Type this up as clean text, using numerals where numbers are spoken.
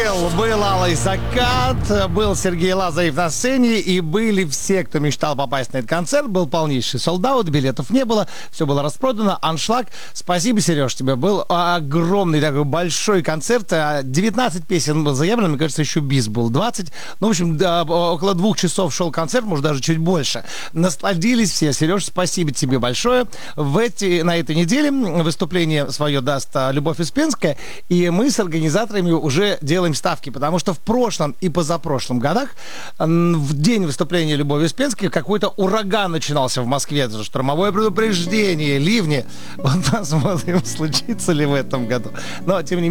был «Алый закат», был Сергей Лазарев на сцене, и были все, кто мечтал попасть на этот концерт. Был полнейший солдаут, билетов не было, все было распродано, аншлаг. Спасибо, Сереж, тебе. Был огромный такой большой концерт. 19 песен было заявлено, мне кажется, еще бис был 20. Ну, в общем, около 2 часов шел концерт, может, даже чуть больше. Насладились все. Сереж, спасибо тебе большое. На этой неделе выступление свое даст Любовь Успенская, и мы с организаторами уже делаем ставки, потому что в прошлом и позапрошлом годах в день выступления Любови Успенской какой-то ураган начинался в Москве, штормовое предупреждение, ливни. Вот посмотрим, случится ли в этом году. Но, тем не менее,